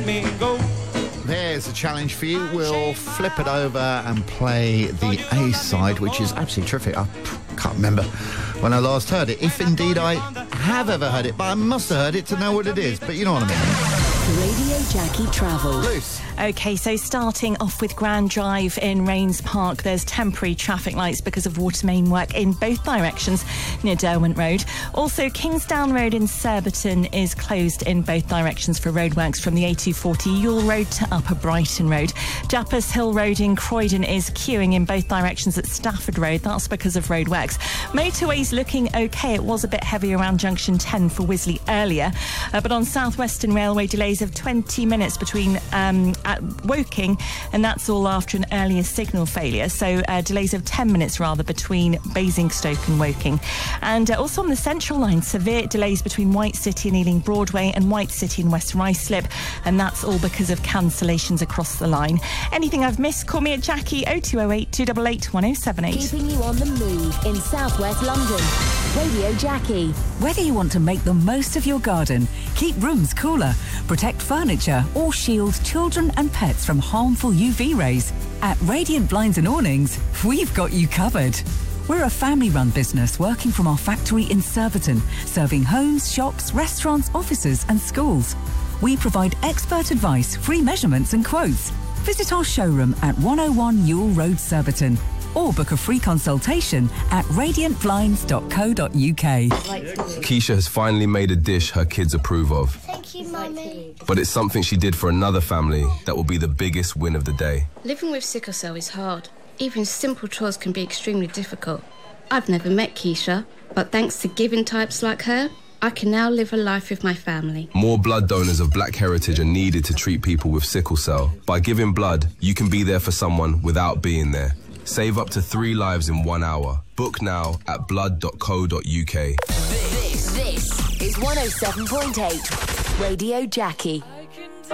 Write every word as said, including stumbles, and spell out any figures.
Me go. There's a challenge for you. We'll flip it over and play the A side, which is absolutely terrific. I can't remember when I last heard it, if indeed I have ever heard it, but I must have heard it to know what it is. But you know what I mean. Radio Jackie Travel. Luce. OK, so starting off with Grand Drive in Rains Park, there's temporary traffic lights because of water main work in both directions near Derwent Road. Also, Kingsdown Road in Surbiton is closed in both directions for roadworks from the A two forty Ewell Road to Upper Brighton Road. Jappers Hill Road in Croydon is queuing in both directions at Stafford Road. That's because of roadworks. Motorways looking OK. It was a bit heavy around Junction ten for Wisley earlier, uh, but on South Western Railway, delays of twenty minutes between um, at Woking, and that's all after an earlier signal failure. So uh, delays of ten minutes rather between Basingstoke and Woking. And uh, also on the Central Line, severe delays between White City and Ealing Broadway and White City and West Ruislip, and that's all because of cancellations across the line. Anything I've missed, call me at Jackie oh two oh eight, two eight eight, one oh seven eight. Keeping you on the move in South West London. Radio Jackie. Whether you want to make the most of your garden, keep rooms cooler, protect furniture, or shield children and pets from harmful U V rays, at Radiant Blinds and Awnings, we've got you covered. We're a family-run business working from our factory in Surbiton, serving homes, shops, restaurants, offices and schools. We provide expert advice, free measurements and quotes. Visit our showroom at one oh one Ewell Road, Surbiton, or book a free consultation at radiant blinds dot co dot uk. Keisha has finally made a dish her kids approve of. Thank you, Mummy. But it's something she did for another family that will be the biggest win of the day. Living with sickle cell is hard. Even simple chores can be extremely difficult. I've never met Keisha, but thanks to giving types like her, I can now live a life with my family. More blood donors of black heritage are needed to treat people with sickle cell. By giving blood, you can be there for someone without being there. Save up to three lives in one hour. Book now at blood dot co dot uk. This, this is one oh seven point eight Radio Jackie.